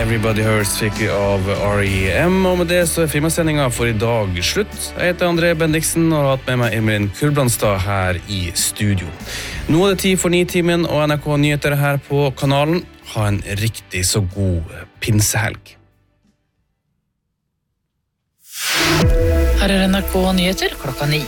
Everybody Hurts fikk vi av R.E.M. Og med det så Frimærksendingen for i dag slutt. Jeg heter André Bendiksen og har hatt med meg Emilien Kurbrandstad her i studio. Nå det 10:09, og NRK Nyheter her på kanalen. Ha en riktig så god pinsehelg. Her NRK Nyheter klokka 9.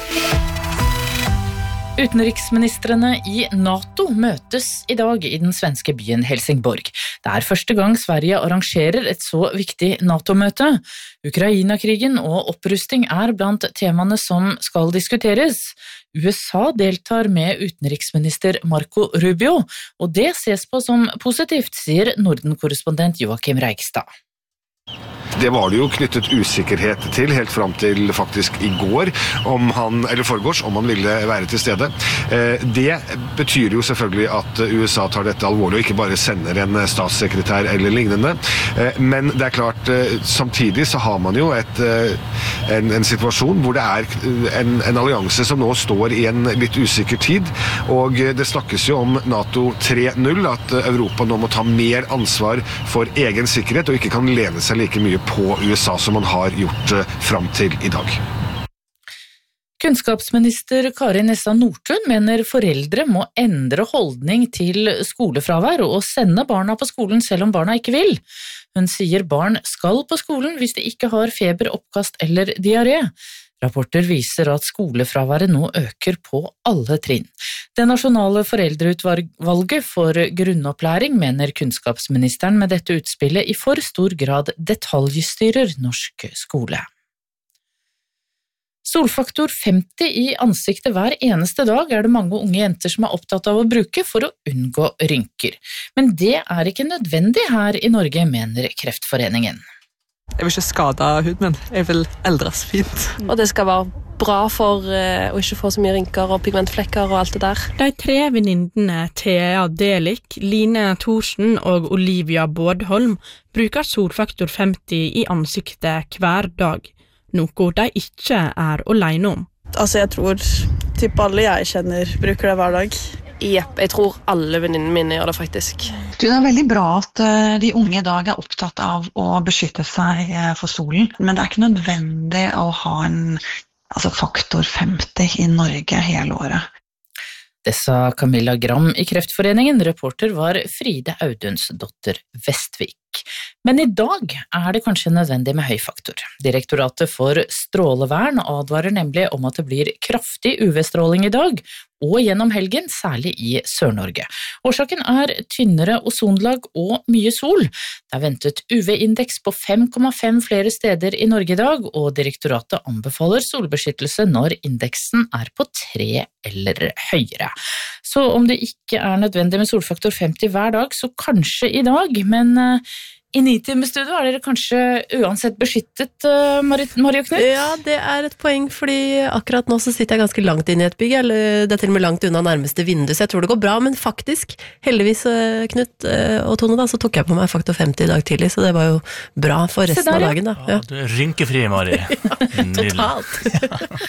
Utenriksministrene i NATO møtes i dag i den svenske byen Helsingborg. Det første gang Sverige arrangerer et så viktig NATO-møte. Ukraina-krigen og opprusting blant temaene som skal diskuteres. USA deltar med utenriksminister Marco Rubio, og det ses på som positivt, sier Norden-korrespondent Joakim Reigstad. Det var det jo knyttet usikkerhet til helt frem til faktisk i går, om han ville være til stede. Det betyr jo selvfølgelig at USA tar dette alvorlig og ikke bare sender en statssekretær eller lignende. Men det klart, samtidig så har man jo en situasjon hvor det en allianse som nå står i en litt usikker tid, og det snakkes jo om NATO 3.0, at Europa nå må ta mer ansvar for egen sikkerhet og ikke kan lene seg like mye på USA som man har gjort frem til i dag. Kunnskapsminister Kari Nessa Nordtun mener foreldre må endre holdning til skolefravær og sende barna på skolen selv om barna ikke vil. Hun sier barn skal på skolen hvis de ikke har feber, oppkast eller diaré. Rapporter viser at skolefraværet nå øker på alle trinn. Det nasjonale foreldreutvalget for grunnopplæring mener kunnskapsministeren med dette utspillet i for stor grad detaljstyrer norsk skole. Solfaktor 50 i ansiktet hver eneste dag det mange unge jenter som opptatt av å bruke for å unngå rynker. Men det ikke nødvendig her i Norge, mener Kreftforeningen. Jeg vil ikke skade huden min, jeg vil eldres fint. Og det skal være bra for å ikke få så mye rynker og pigmentflekker og alt det der. De 3 venninnene Thea Delik, Line Thorsen og Olivia Bårdholm bruker solfaktor 50 i ansiktet hver dag, noe de ikke alene om. Altså jeg tror typ alle jeg kjenner bruker det hver dag. Jepp, jeg tror alle venninnene mine gjør det faktisk. Det veldig bra at de unge i dag opptatt av å beskytte seg for solen, men det ikke nødvendig å ha en faktor 50 i Norge hele året. Det sa Camilla Gram i Kreftforeningen, reporter var Fride Audunsdotter Vestvik. Men i dag det kanskje nødvendig med høy faktor. Direktoratet for strålevern advarer nemlig om at det blir kraftig UV-stråling i dag, og gjennom helgen, særlig i Sør-Norge. Årsaken tynnere ozonlag og mye sol. Det ventet UV-indeks på 5,5 flere steder i Norge i dag, og direktoratet anbefaler solbeskyttelse når indeksen på 3 eller høyere. Så om det ikke nødvendig med solfaktor 50 hver dag, så kanskje i dag, men i Nitimestudio dere kanskje uansett beskyttet, Marie Knut? Ja, det et poeng, fordi akkurat nå så sitter jeg ganske langt inn i et bygg, eller det til og med langt unna nærmeste vindu, så jeg tror det går bra, men faktisk, heldigvis Knut og Tone da, så tok jeg på meg faktor 50 i dag tidlig, så det var jo bra for resten av dagen da. Ja, du rynkefri, Marie. Ja, totalt.